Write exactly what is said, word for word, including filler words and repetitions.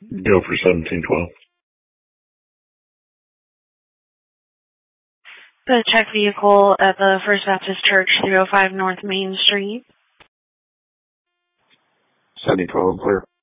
Go for seventeen twelve. The check vehicle at the First Baptist Church, three oh five North Main Street. seventeen twelve, clear.